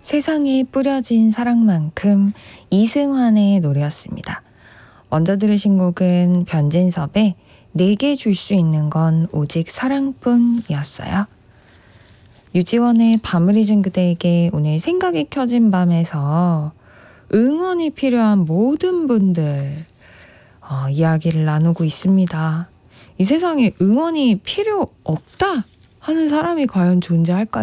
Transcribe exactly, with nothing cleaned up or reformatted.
세상에 뿌려진 사랑만큼 이승환의 노래였습니다. 먼저 들으신 곡은 변진섭의 내게 줄 수 있는 건 오직 사랑뿐이었어요. 유지원의 밤을 잊은 그대에게 오늘 생각이 켜진 밤에서 응원이 필요한 모든 분들 어, 이야기를 나누고 있습니다. 이 세상에 응원이 필요 없다 하는 사람이 과연 존재할까요?